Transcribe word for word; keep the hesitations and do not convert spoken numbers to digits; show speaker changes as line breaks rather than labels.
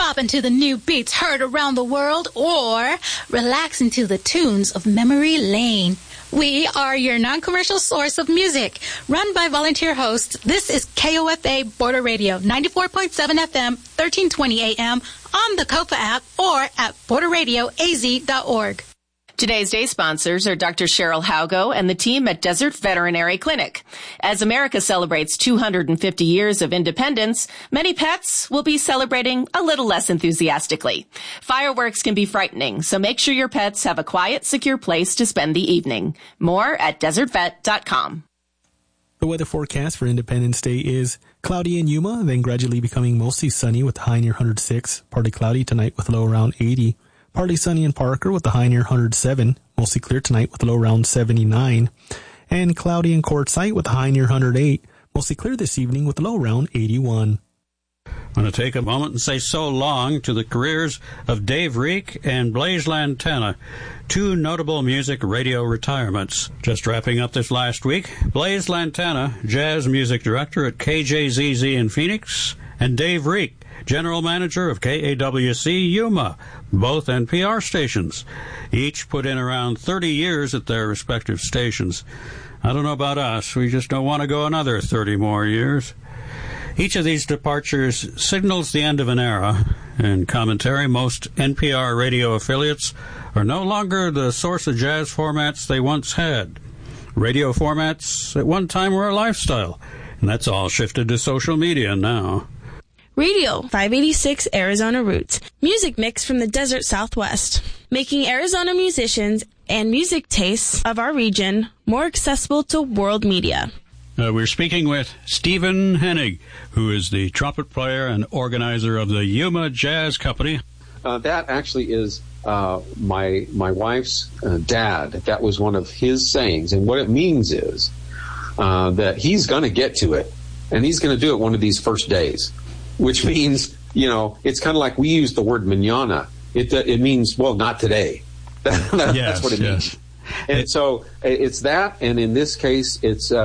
bopping to the new beats heard around the world, or relaxing to the tunes of Memory Lane. We are your non-commercial source of music. Run by volunteer hosts, this is K O F A Border Radio, ninety-four point seven F M, thirteen twenty A M, on the COFA app, or at border radio a z dot org.
Today's day sponsors are Doctor Cheryl Haugo and the team at Desert Veterinary Clinic. As America celebrates two hundred fifty years of independence, many pets will be celebrating a little less enthusiastically. Fireworks can be frightening, so make sure your pets have a quiet, secure place to spend the evening. More at desert vet dot com.
The weather forecast for Independence Day is cloudy in Yuma, then gradually becoming mostly sunny with a high near one hundred six, partly cloudy tonight with a low around eighty. Partly sunny in Parker with a high near one hundred seven, mostly clear tonight with a low around seventy-nine, and cloudy in Quartzsite with a high near one hundred eight, mostly clear this evening with a low around eighty-one.
I'm going to take a moment and say so long to the careers of Dave Reek and Blaise Lantana, two notable music radio retirements. Just wrapping up this last week, Blaise Lantana, jazz music director at K J Z Z in Phoenix, and Dave Reek, general manager of K A W C Yuma, both N P R stations. Each put in around thirty years at their respective stations. I don't know about us. We just don't want to go another thirty more years. Each of these departures signals the end of an era. In commentary, most N P R radio affiliates are no longer the source of jazz formats they once had. Radio formats at one time were a lifestyle, and that's all shifted to social media now.
Radio five eighty-six Arizona Roots, music mix from the desert Southwest, making Arizona musicians and music tastes of our region more accessible to world media.
Uh, we're speaking with Stephen Hennig, who is the trumpet player and organizer of the Yuma Jazz Company.
Uh, that actually is uh, my my wife's uh, dad. That was one of his sayings, and what it means is uh, that he's going to get to it, and he's going to do it one of these first days. Which means, you know, it's kind of like we use the word mañana. It it means, well, not today. That's
yes,
what it
yes.
means. And it, so it's that, and in this case, it's uh,